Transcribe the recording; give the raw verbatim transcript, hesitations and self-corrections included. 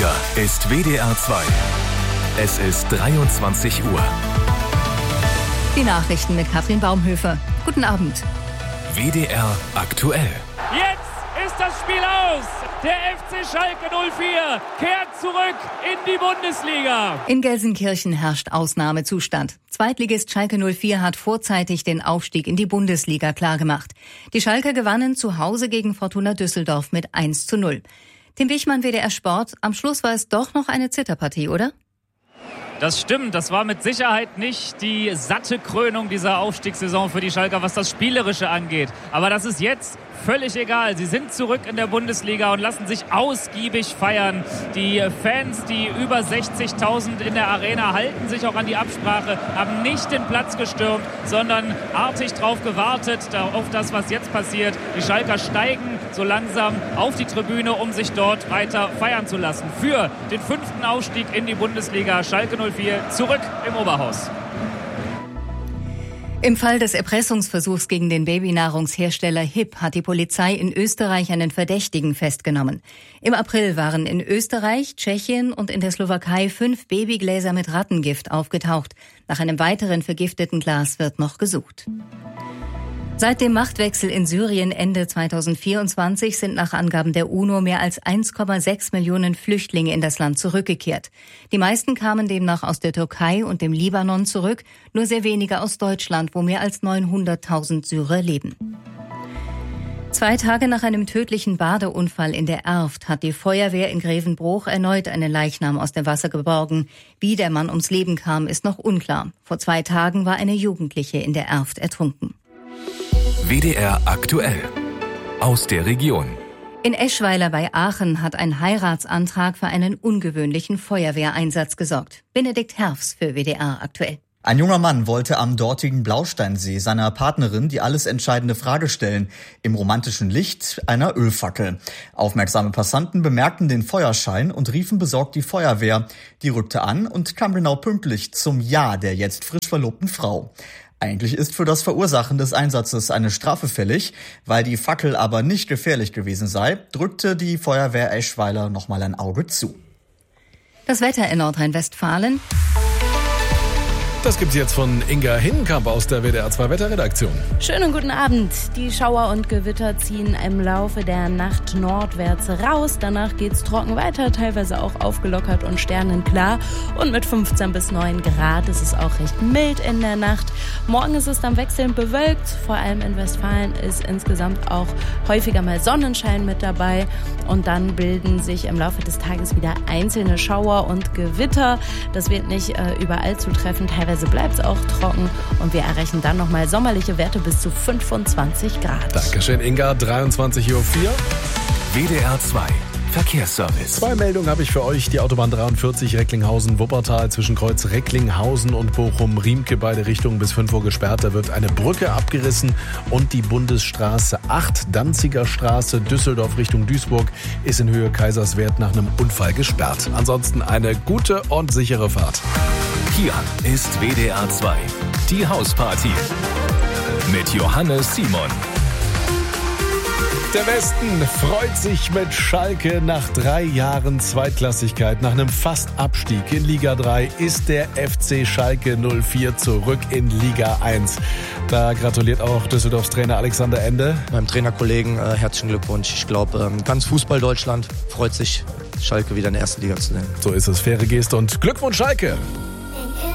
Hier ist W D R zwei. Es ist dreiundzwanzig Uhr. Die Nachrichten mit Katrin Baumhöfer. Guten Abend. W D R aktuell. Jetzt ist das Spiel aus. Der F C Schalke null vier kehrt zurück in die Bundesliga. In Gelsenkirchen herrscht Ausnahmezustand. Zweitligist Schalke null vier hat vorzeitig den Aufstieg in die Bundesliga klargemacht. Die Schalker gewannen zu Hause gegen Fortuna Düsseldorf mit eins zu null. Tim Wichmann, W D R Sport. Am Schluss war es doch noch eine Zitterpartie, oder? Das stimmt, das war mit Sicherheit nicht die satte Krönung dieser Aufstiegssaison für die Schalker, was das Spielerische angeht. Aber das ist jetzt völlig egal. Sie sind zurück in der Bundesliga und lassen sich ausgiebig feiern. Die Fans, die über sechzigtausend in der Arena, halten sich auch an die Absprache, haben nicht den Platz gestürmt, sondern artig drauf gewartet, auf das, was jetzt passiert. Die Schalker steigen so langsam auf die Tribüne, um sich dort weiter feiern zu lassen. Für den fünften Aufstieg in die Bundesliga. Schalke null vier zurück im Oberhaus. Im Fall des Erpressungsversuchs gegen den Babynahrungshersteller H I P hat die Polizei in Österreich einen Verdächtigen festgenommen. Im April waren in Österreich, Tschechien und in der Slowakei fünf Babygläser mit Rattengift aufgetaucht. Nach einem weiteren vergifteten Glas wird noch gesucht. Seit dem Machtwechsel in Syrien Ende zweitausendvierundzwanzig sind nach Angaben der UNO mehr als eins Komma sechs Millionen Flüchtlinge in das Land zurückgekehrt. Die meisten kamen demnach aus der Türkei und dem Libanon zurück, nur sehr wenige aus Deutschland, wo mehr als neunhunderttausend Syrer leben. Zwei Tage nach einem tödlichen Badeunfall in der Erft hat die Feuerwehr in Grevenbroich erneut einen Leichnam aus dem Wasser geborgen. Wie der Mann ums Leben kam, ist noch unklar. Vor zwei Tagen war eine Jugendliche in der Erft ertrunken. W D R aktuell. Aus der Region. In Eschweiler bei Aachen hat ein Heiratsantrag für einen ungewöhnlichen Feuerwehreinsatz gesorgt. Benedikt Herfs für W D R aktuell. Ein junger Mann wollte am dortigen Blausteinsee seiner Partnerin die alles entscheidende Frage stellen, im romantischen Licht einer Ölfackel. Aufmerksame Passanten bemerkten den Feuerschein und riefen besorgt die Feuerwehr. Die rückte an und kam genau pünktlich zum Ja der jetzt frisch verlobten Frau. Eigentlich ist für das Verursachen des Einsatzes eine Strafe fällig. Weil die Fackel aber nicht gefährlich gewesen sei, drückte die Feuerwehr Eschweiler nochmal ein Auge zu. Das Wetter in Nordrhein-Westfalen. Das gibt's jetzt von Inga Hinkamp aus der W D R zwei Wetterredaktion. Schönen guten Abend. Die Schauer und Gewitter ziehen im Laufe der Nacht nordwärts raus. Danach geht's trocken weiter, teilweise auch aufgelockert und sternenklar. Und mit fünfzehn bis neun Grad ist es auch recht mild in der Nacht. Morgen ist es dann wechselnd bewölkt. Vor allem in Westfalen ist insgesamt auch häufiger mal Sonnenschein mit dabei. Und dann bilden sich im Laufe des Tages wieder einzelne Schauer und Gewitter. Das wird nicht äh, überall zutreffen. Teilweise bleibt es auch trocken und wir erreichen dann nochmal sommerliche Werte bis zu fünfundzwanzig Grad. Dankeschön, Inga. dreiundzwanzig Uhr vier. W D R zwei. Verkehrsservice. Zwei Meldungen habe ich für euch. Die Autobahn dreiundvierzig Recklinghausen-Wuppertal zwischen Kreuz Recklinghausen und Bochum-Riemke, beide Richtungen bis fünf Uhr gesperrt. Da wird eine Brücke abgerissen und die Bundesstraße acht, Danziger Straße, Düsseldorf Richtung Duisburg, ist in Höhe Kaiserswerth nach einem Unfall gesperrt. Ansonsten eine gute und sichere Fahrt. Hier ist W D R zwei. Die Hausparty. Mit Johannes Simon. Der Westen freut sich mit Schalke. Nach drei Jahren Zweitklassigkeit, nach einem Fast-Abstieg in Liga drei, ist der F C Schalke null vier zurück in Liga eins. Da gratuliert auch Düsseldorfs Trainer Alexander Ende. Meinem Trainerkollegen äh, herzlichen Glückwunsch. Ich glaube, ähm, ganz Fußball Deutschland freut sich, Schalke wieder in der ersten Liga zu sehen. So ist es. Faire Geste und Glückwunsch Schalke!